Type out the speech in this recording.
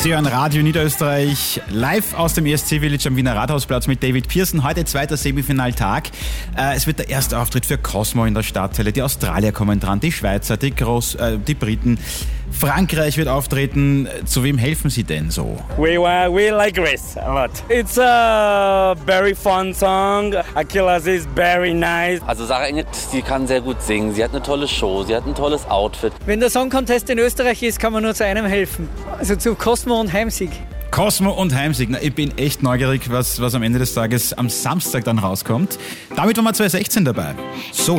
Sie hören Radio Niederösterreich live aus dem ESC Village am Wiener Rathausplatz mit David Pearson. Heute zweiter Semifinaltag. Es wird der erste Auftritt für Cosmo in der Stadthalle. Die Australier kommen dran, die Schweizer, die Briten. Frankreich wird auftreten. Zu wem helfen Sie denn so? We like Greece a lot. It's a very fun song. Akila is very nice. Also Sarah Engelt, sie kann sehr gut singen. Sie hat eine tolle Show. Sie hat ein tolles Outfit. Wenn der Song Contest in Österreich ist, kann man nur zu einem helfen. Also zu Cosmo und Heimsieg. Cosmo und Heimsieg. Na, ich bin echt neugierig, was am Ende des Tages am Samstag dann rauskommt. Damit waren wir 2016 dabei. So.